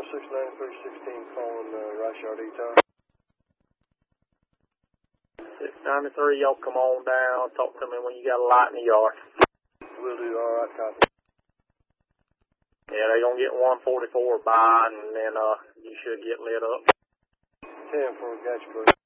69316 calling Rice Yard E-Tire. 693, y'all come on down. Talk to me when you got a light in the yard. Will do. All right, copy. Yeah, they're going to get 144 by, and then you should get lit up. 10 for Gatchburg.